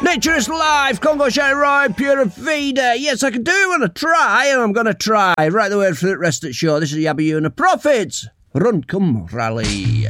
Nature is life, Congo Shine Roy, Pura Vida. Yes, I can do and I try, and I'm going to try. Right the way through the rest of the show. This is Yabba You and the Prophets. Run, come, rally.